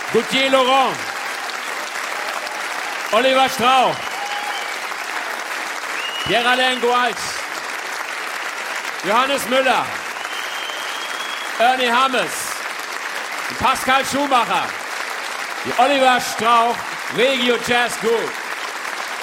Gauthier Laurent, Oliver Strauch, Pierre-Alain Goalsch, Johannes Müller, Ernie Hammes, Pascal Schumacher, die Oliver Strauch Regio Jazz Group.